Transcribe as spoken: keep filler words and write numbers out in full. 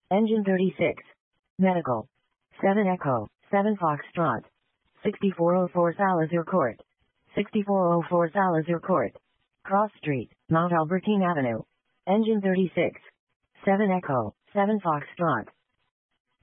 Engine thirty-six. Medical. seven Echo, seven Foxtrot. sixty-four oh four Salazar Court. sixty-four oh four Salazar Court. Cross Street, Mount Albertine Avenue. Engine thirty-six. seven Echo, seven Foxtrot.